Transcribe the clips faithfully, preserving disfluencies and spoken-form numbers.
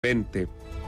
veinte.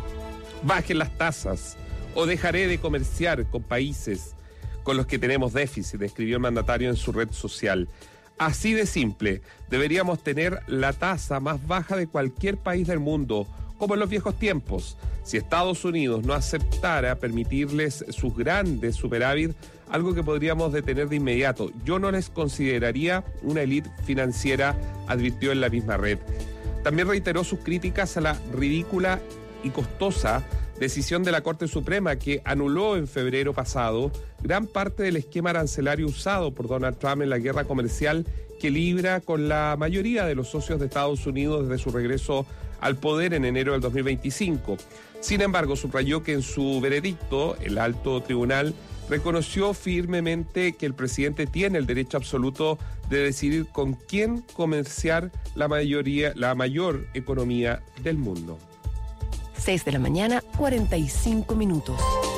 Bajen las tasas o dejaré de comerciar con países con los que tenemos déficit, escribió el mandatario en su red social. Así de simple, deberíamos tener la tasa más baja de cualquier país del mundo, como en los viejos tiempos. Si Estados Unidos no aceptara permitirles sus grandes superávit, algo que podríamos detener de inmediato, yo no les consideraría una élite financiera, advirtió en la misma red. También reiteró sus críticas a la ridícula y costosa decisión de la Corte Suprema que anuló en febrero pasado gran parte del esquema arancelario usado por Donald Trump en la guerra comercial que libra con la mayoría de los socios de Estados Unidos desde su regreso al poder en enero del dos mil veinticinco. Sin embargo, subrayó que en su veredicto, el alto tribunal reconoció firmemente que el presidente tiene el derecho absoluto de decidir con quién comerciar la mayoría, la mayor economía del mundo. seis de la mañana, cuarenta y cinco minutos.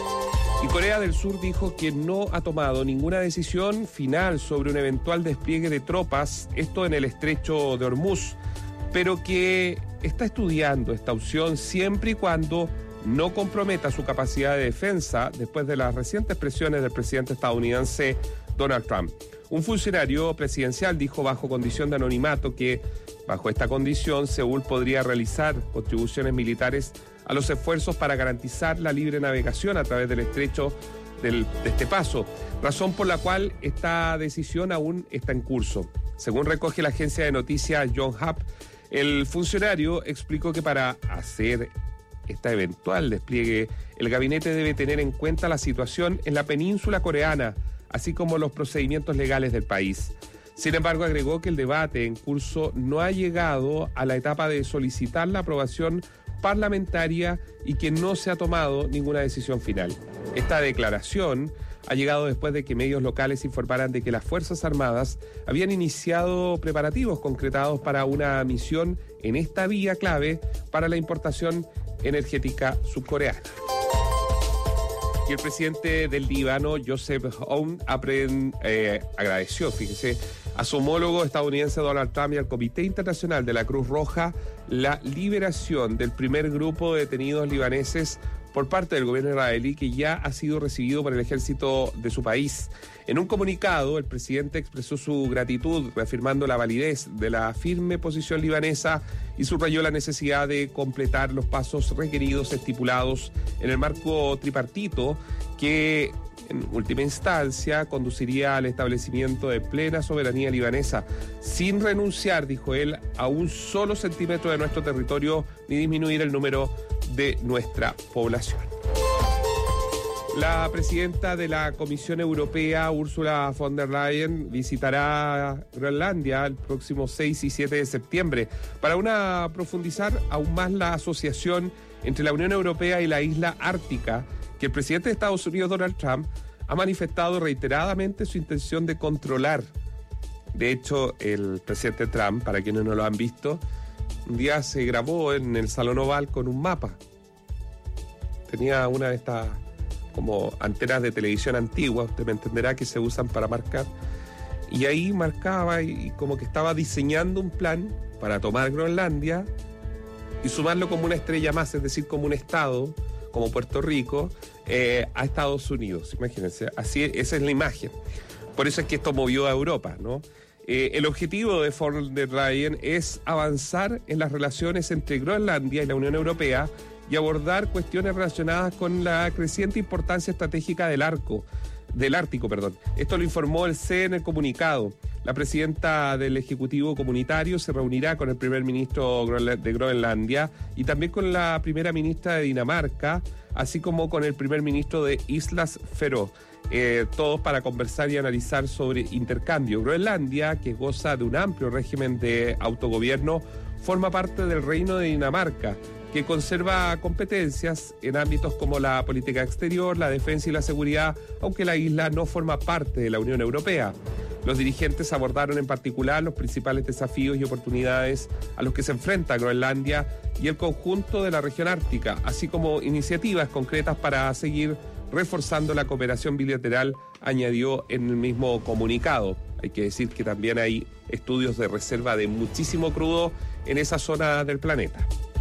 Y Corea del Sur dijo que no ha tomado ninguna decisión final sobre un eventual despliegue de tropas, esto en el estrecho de Hormuz, pero que está estudiando esta opción siempre y cuando no comprometa su capacidad de defensa después de las recientes presiones del presidente estadounidense Donald Trump. Un funcionario presidencial dijo bajo condición de anonimato que, bajo esta condición, Seúl podría realizar contribuciones militares a los esfuerzos para garantizar la libre navegación a través del estrecho del, de este paso, razón por la cual esta decisión aún está en curso. Según recoge la agencia de noticias Yonhap, el funcionario explicó que para hacer este eventual despliegue, el gabinete debe tener en cuenta la situación en la península coreana, así como los procedimientos legales del país. Sin embargo, agregó que el debate en curso no ha llegado a la etapa de solicitar la aprobación parlamentaria y que no se ha tomado ninguna decisión final. Esta declaración ha llegado después de que medios locales informaran de que las Fuerzas Armadas habían iniciado preparativos concretados para una misión en esta vía clave para la importación energética subcoreana. Y el presidente del Líbano, Joseph Aoun, eh, agradeció, fíjese, a su homólogo estadounidense Donald Trump y al Comité Internacional de la Cruz Roja la liberación del primer grupo de detenidos libaneses por parte del gobierno israelí que ya ha sido recibido por el ejército de su país. En un comunicado, el presidente expresó su gratitud, reafirmando la validez de la firme posición libanesa y subrayó la necesidad de completar los pasos requeridos estipulados en el marco tripartito que, en última instancia, conduciría al establecimiento de plena soberanía libanesa, sin renunciar, dijo él, a un solo centímetro de nuestro territorio ni disminuir el número de nuestra población. La presidenta de la Comisión Europea, Ursula von der Leyen, visitará Groenlandia el próximo seis y siete de septiembre para una profundizar aún más la asociación entre la Unión Europea y la isla ártica, que el presidente de Estados Unidos, Donald Trump, ha manifestado reiteradamente su intención de controlar. De hecho, el presidente Trump, para quienes no lo han visto, un día se grabó en el Salón Oval con un mapa. Tenía una de estas como antenas de televisión antigua, usted me entenderá, que se usan para marcar. Y ahí marcaba y, y como que estaba diseñando un plan para tomar Groenlandia y sumarlo como una estrella más, es decir, como un estado, como Puerto Rico, eh, a Estados Unidos. Imagínense, así, esa es la imagen. Por eso es que esto movió a Europa, ¿no? Eh, el objetivo de von der Leyen es avanzar en las relaciones entre Groenlandia y la Unión Europea y abordar cuestiones relacionadas con la creciente importancia estratégica del arco, del Ártico, perdón. Esto lo informó el C E en el comunicado. La presidenta del Ejecutivo Comunitario se reunirá con el primer ministro de Groenlandia y también con la primera ministra de Dinamarca, así como con el primer ministro de Islas Feroe. Eh, todos para conversar y analizar sobre intercambio. Groenlandia, que goza de un amplio régimen de autogobierno, forma parte del Reino de Dinamarca, que conserva competencias en ámbitos como la política exterior, la defensa y la seguridad, aunque la isla no forma parte de la Unión Europea. Los dirigentes abordaron en particular los principales desafíos y oportunidades a los que se enfrenta Groenlandia y el conjunto de la región ártica, así como iniciativas concretas para seguir reforzando la cooperación bilateral, añadió en el mismo comunicado. Hay que decir que también hay estudios de reserva de muchísimo crudo en esa zona del planeta.